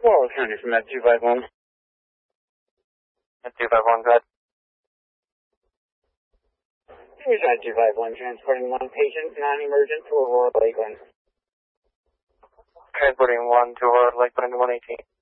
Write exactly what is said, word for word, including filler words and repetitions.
Laurel County from that two five one. That two five one, go ahead. Here's that two five one, transporting one patient, non-emergent to Aurora Lakeland. Transporting one to Aurora Lakeland, one eighteen.